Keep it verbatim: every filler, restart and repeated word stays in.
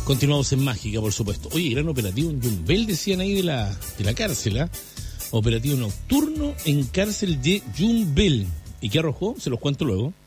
Continuamos en Mágica, por supuesto. Oye, gran operativo en Yumbel, decían ahí de la, de la cárcel, ¿ah? ¿eh? Operativo nocturno en cárcel de Yumbel. ¿Y qué arrojó? Se los cuento luego.